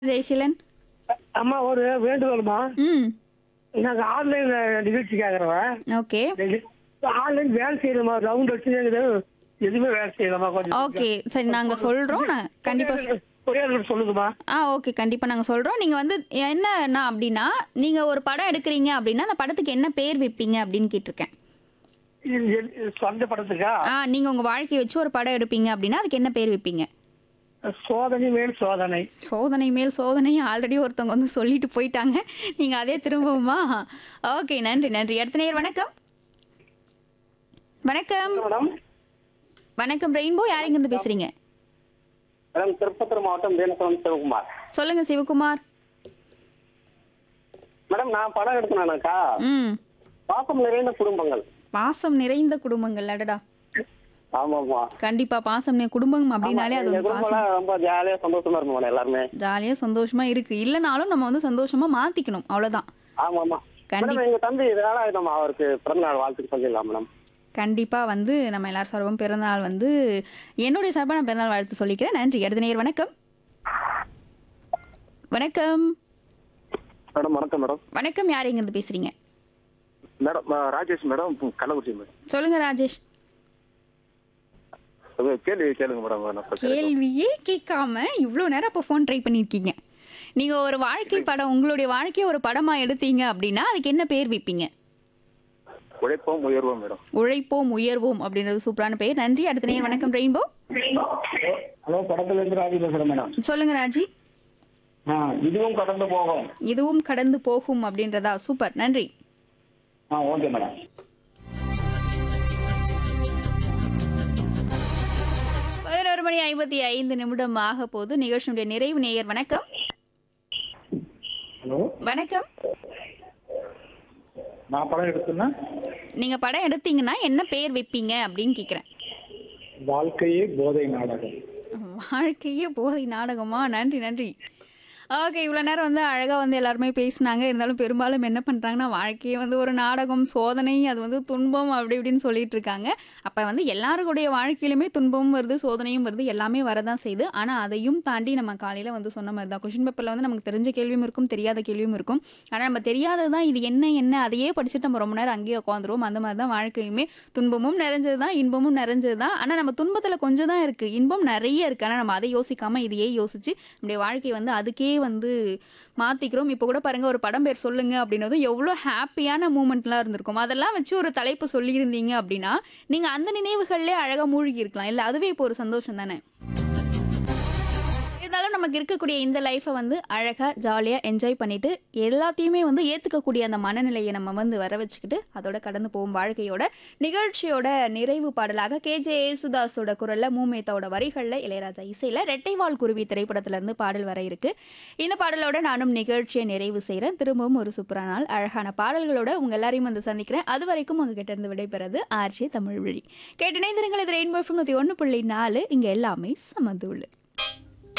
ஜெயசீலன். அம்மா ஒரு வேண்டுகோள்மா. ம். நாங்க ஆன்லைன் நிகழ்ச்சி கேக்குறவன். ஓகே. ஆன்லைன் வேலை செய்யணுமா? ரவுண்ட் அடிச்சு எதுவுமே வேலை செய்யலாமா? ஓகே. சரி நாங்க சொல்றோம். நான் கண்டிப்பா சொல்லுங்கம்மா. ஓகே. கண்டிப்பா நாங்க சொல்றோம். நீங்க வந்து என்னன்னா அப்படின்னா, நீங்க ஒரு படம் எடுக்குறீங்க அப்படின்னா, அந்த படத்துக்கு என்ன பேர் வைப்பீங்க அப்படின்னு கேட்டிருக்கேன். சொந்த படத்துக்கா? நீங்க உங்க வாழ்க்கைய வச்சு ஒரு படம் எடுப்பீங்க அப்படின்னா, அதுக்கு என்ன பேர் வைப்பீங்க? சோதனை மேல் சோதனை. சோதனை மேல் சோதனை ஆல்ரெடி ஒருத்தவங்க வந்து சொல்லிட்டு போயிட்டாங்க. நீங்க அதே திரும்பவுமா? ஓகே. நன்றி, நன்றி. அடுத்த நேயர் வணக்கம். வணக்கம். மேடம் வணக்கம் ரெயின்போ. யார் இருந்து பேசுறீங்க? மேடம் திருப்பத்தூர் மாவட்டம் தேனசம் சிவகுமார். சொல்லுங்க சிவகுமார். மேடம் நான் படம் எடுக்கணும்னாக்கா ம். பாசம் நிறைந்த குடும்பங்கள். பாசம் நிறைந்த குடும்பங்கள். அடடா. ஆமாமா. கண்டிப்பா பாசம் குடும்பம் அப்படின்னாலே அது ஒரு பாசம். ரொம்ப ஜாலியா சந்தோஷமா இருக்கும் மேடம் எல்லாருமே. ஜாலியா சந்தோஷமா இருக்கு. இல்லனாலும் நம்ம வந்து சந்தோஷமா மாத்திக்கணும். அவ்வளவுதான். ஆமாமா. கண்டிப்பா. மேடம் எங்க தம்பி இதனால நம்ம அவருக்கு பிறந்தநாள் வாழ்த்துக்கு சொல்லிடலாம் மேடம். கண்டிப்பா வந்து நம்ம எல்லாரும் சார்பும் பிறந்தநாள் வந்து என்னுடைய சார்பா நான் பிறந்தநாள் வாழ்த்து சொல்லிக்கிறேன். நன்றி. அடுத்த நேயர் வணக்கம். வணக்கம். மேடம் வணக்கம் மேடம். வணக்கம். யார் எங்க இருந்து பேசுறீங்க? Madam Rajesh madam Kallakurichi madam. சொல்லுங்க ராஜேஷ். கேள்வி கேளுங்க மேடம். கேள்வியே கேட்காம இவ்வளவு நேரம் அப்ப போன் ட்ரை பண்ணிருக்கீங்க. நீங்க ஒரு வாழ்க்கை படம் உங்களுடைய வாழ்க்கைய ஒரு படமா எடுத்தீங்க அப்படின்னா அதுக்கு என்ன பேர் வைப்பீங்க? உழைப்போம் உயர்வோம் மேடம். உழைப்போம் உயர்வோம் அப்படின்றது சூப்பரான பேர். நன்றி. அடுத்த நேயர் வணக்கம் ரெயின்போ. ஹலோ படத்துல இருந்து ராஜி பேசுறேன் மேடம். சொல்லுங்க ராஜி. இதுவும் கடந்து போகும். இதுவும் கடந்து போகும் அப்படின்றதா? சூப்பர். நன்றி. Okay madam. 11:55 ஆக போது. நிகழ்ச்சியுடைய நிறைவு நேயர் வணக்கம். ஹலோ வணக்கம். நான் படம் எடுத்தேன்னா நீங்க படம் எடுத்தீங்கன்னா என்ன பேர் வைப்பீங்க அப்படின்னு கேக்குறேன். வாழ்க்கையே போதை நாடகம். வாழ்க்கையே போதை நாடகமா? நன்றி, நன்றி. ஓகே. இவ்வளோ நேரம் வந்து அழகாக வந்து எல்லாருமே பேசினாங்க. இருந்தாலும் பெரும்பாலும் என்ன பண்ணுறாங்கன்னா வாழ்க்கையே வந்து ஒரு நாடகம், சோதனை, அது வந்து துன்பம் அப்படி இப்படின்னு சொல்லிட்டு இருக்காங்க. அப்போ வந்து எல்லாருடைய வாழ்க்கையிலுமே துன்பமும் வருது, சோதனையும் வருது, எல்லாமே வரதான் செய்யுது. ஆனால் அதையும் தாண்டி நம்ம காலையில் வந்து சொன்ன மாதிரி தான் கொஷின் பேப்பரில் வந்து நமக்கு தெரிஞ்ச கேள்வியும் இருக்கும், தெரியாத கேள்வியும் இருக்கும். ஆனால் நம்ம தெரியாதது தான் இது என்ன அதையே படிச்சுட்டு நம்ம ரொம்ப நேரம் அங்கேயே உட்காந்துருவோம். அந்த மாதிரி தான் வாழ்க்கையுமே துன்பமும் நிறைஞ்சது தான், இன்பமும் நிறைஞ்சது தான். ஆனால் நம்ம துன்பத்தில் கொஞ்சம் தான் இருக்குது, இன்பம் நிறைய இருக்குது. ஆனால் நம்ம அதை யோசிக்காமல் இதையே யோசிச்சு நம்முடைய வாழ்க்கை வந்து அதுக்கே வந்து மாத்திக்கிறோம். இப்போ கூட பாருங்க ஒரு படம் பேர் சொல்லுங்க அப்படின்னது எவ்வளோ ஹாப்பியான மூமெண்ட்லாம் இருந்திருக்கும். அதெல்லாம் வச்சு ஒரு தலைப்பு சொல்லியிருந்தீங்க அப்படின்னா நீங்க அந்த நினைவுகள்லேயே அழகா மூழ்கி இருக்கலாம். இல்லை அதுவே இப்போ ஒரு சந்தோஷம் தானே. இருந்தாலும் நமக்கு இருக்கக்கூடிய இந்த லைஃப்பை வந்து அழகா ஜாலியா என்ஜாய் பண்ணிட்டு எல்லாத்தையுமே வந்து ஏத்துக்கக்கூடிய அந்த மனநிலையை நம்ம வந்து வர வச்சுக்கிட்டு அதோட கடந்து போகும் வாழ்க்கையோட நிகழ்ச்சியோட நிறைவு பாடலாக கேஜே யேசுதாஸோட குரல்ல மூமேத்தாவோட வரிகள்ல இளையராஜா இசையில ரெட்டைவால் குருவி திரைப்படத்துல இருந்து பாடல் வர இருக்கு. இந்த பாடலோட நானும் நிகழ்ச்சியை நிறைவு செய்யறேன். திரும்பவும் ஒரு சூப்பரான நாள் அழகான பாடல்களோட உங்க எல்லாரையும் வந்து சந்திக்கிறேன். அது வரைக்கும் உங்ககிட்ட இருந்து விடைபெறது ஆர்ஜே தமிழ் வழி. கேட்டினைந்திருங்கள். இது ரெயின்போ எஃப்எம் 101.4. இங்க எல்லாமே சமதூளு.